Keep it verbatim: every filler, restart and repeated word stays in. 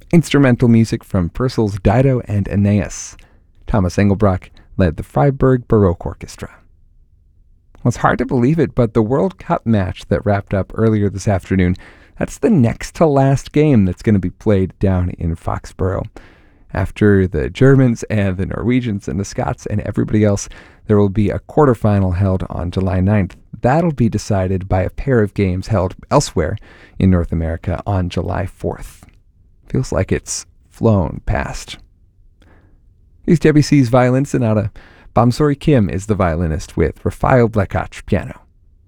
Instrumental music from Purcell's Dido and Aeneas. Thomas Engelbrock led the Freiburg Baroque Orchestra. Well, it's hard to believe it, but the World Cup match that wrapped up earlier this afternoon, that's the next to last game that's going to be played down in Foxborough. After the Germans and the Norwegians and the Scots and everybody else, there will be a quarterfinal held on July ninth. That'll be decided by a pair of games held elsewhere in North America on July fourth. Feels like it's flown past. Here's Debussy's Violin Sonata. Bamsori Kim is the violinist with Rafael Blekach piano.